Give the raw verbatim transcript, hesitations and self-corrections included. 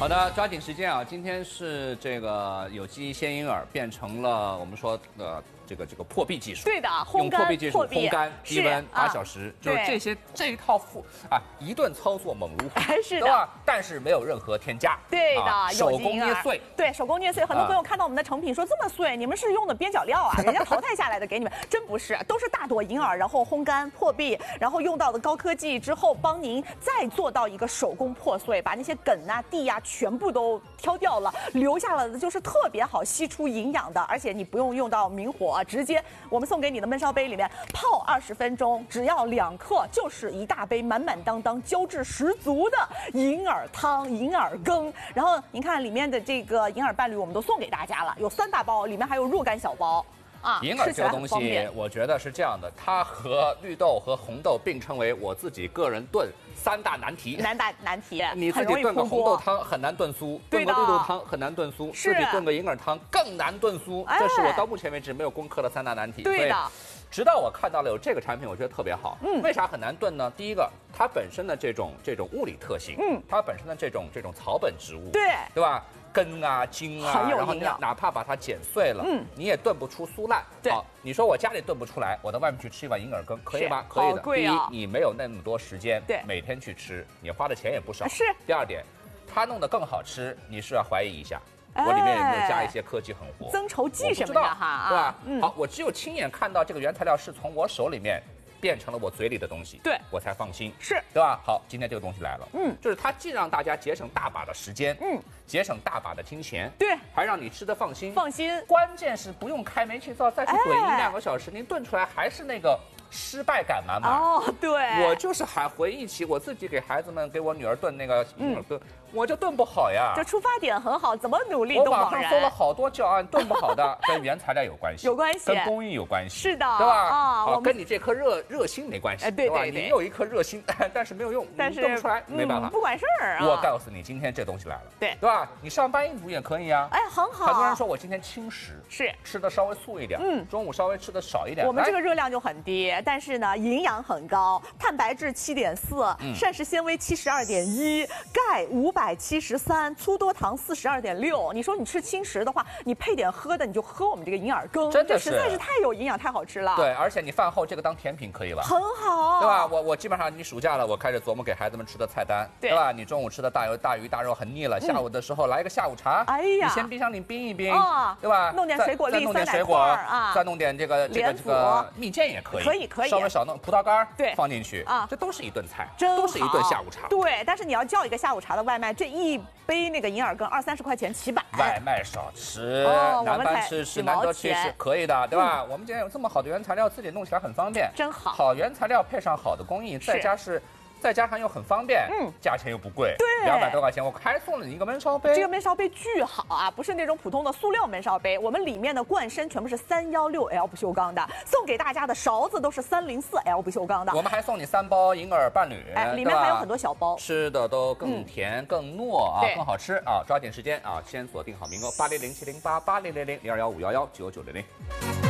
好的，抓紧时间啊！今天是这个有机鲜银耳变成了我们说的这个这个破壁技术。 对的，烘用干破壁技术烘干低温八小时，就是对这些这一套复啊一顿操作猛如虎， 是的对吧？但是没有任何添加。 对的， 啊手工捏碎。 对，手工捏碎。很多朋友看到我们的成品说这么碎，你们是用的边角料啊？人家淘汰下来的给你们，真不是，都是大朵银耳，然后烘干破壁，然后用到的高科技之后，帮您再做到一个手工破碎，把那些梗啊、蒂啊全部都挑掉了，留下了的就是特别好吸出营养的，而且你不用用到明火，直接我们送给你的焖烧杯里面泡二十分钟，只要两克，就是一大杯满满当当、胶质十足的银耳汤、银耳羹。然后您看里面的这个银耳伴侣，我们都送给大家了，有三大包，里面还有若干小包。啊， 银耳这个东西，我觉得是这样的，它和绿豆和红豆并称为我自己个人炖三大难题。 难大难题， 你自己炖个红豆汤很难炖酥，炖个绿豆汤很难炖酥，自己炖个银耳汤更难炖酥，这是我到目前为止没有攻克的三大难题。 对的。 直到我看到了有这个产品，我觉得特别好。嗯，为啥很难炖呢？第一个，它本身的这种这种物理特性，嗯，它本身的这种这种草本植物， 对， 对吧？根啊、茎啊，然后你哪怕把它剪碎了，嗯，你也炖不出酥烂。好，你说我家里炖不出来，我到外面去吃一碗银耳羹，可以吗？可以的。第一，你没有那么多时间， 对， 每天去吃，你花的钱也不少。 是。 第二点，它弄得更好吃，你是要怀疑一下。我里面有没有加一些科技狠活、 增稠剂什么的哈？ 对吧？嗯，好，我只有亲眼看到这个原材料是从我手里面变成了我嘴里的东西， 对我才放心， 是对吧？好，今天这个东西来了， 嗯， 就是它既让大家节省大把的时间， 嗯， 节省大把的金钱， 对， 还让你吃得放心， 放心。 关键是不用开煤气灶再去炖一两个小时，您炖出来还是那个。失败感满满哦，对， 我就是还回忆起我自己给孩子们给我女儿炖那个银耳羹，我就炖不好呀。 这出发点很好，怎么努力都枉然。 我网上搜了好多教案，炖不好的跟原材料有关系， 有关系， 跟工艺有关系， 是的， 对吧？ 啊， 好，跟你这颗热热心没关系， 对吧？你有一颗热心，但是没有用， 但是炖不出来，没办法， 不管事儿啊。 我告诉你，今天这东西来了， 对， 对吧？你上班一族也可以啊， 哎，很好。 很多人说我今天轻食， 是吃的稍微素一点，嗯，中午稍微吃的少一点。 我们这个热量就很低，但是呢，营营养很高，蛋白质七点四，膳食纤维七十二点一，钙五百七十三，粗多糖四十二点六。你说你吃轻食的话，你配点喝的，你就喝我们这个银耳羹， 真的实在是太有营养，太好吃了。 对，而且你饭后这个当甜品可以了， 很好， 对吧？我我基本上你暑假了，我开始琢磨给孩子们吃的菜单，对吧？你中午吃的大油大鱼大肉很腻了，下午的时候来一个下午茶，哎呀，你先冰箱里冰一冰，对吧？ 弄点水果粒、 弄点水果啊，再弄点这个这个这个蜜饯也可以， 可以可以， 稍微少弄葡萄干， 对， 放进去啊，这都是一顿菜， 真都是一顿下午茶。 对，但是你要叫一个下午茶的外卖，这一杯那个银耳羹二三十块钱起百。 外卖少吃，难办吃吃难得吃是可以的，对吧？我们今天有这么好的原材料，自己弄起来很方便， 真好。 好原材料配上好的工艺，再加是。再加上又很方便，嗯，价钱又不贵， 对， 两百多块钱，我还送了你一个焖烧杯。 这个焖烧杯巨好啊，不是那种普通的塑料焖烧杯，我们里面的罐身全部是三一六 L 不锈钢的，送给大家的勺子都是三零四 L 不锈钢的。 我们还送你三包银耳伴侣， 哎，里面还有很多小包， 吃的都更甜、更糯啊，更好吃啊！抓紧时间啊，先锁定好名额八零零七零八八零零零零二幺五幺幺九九零零。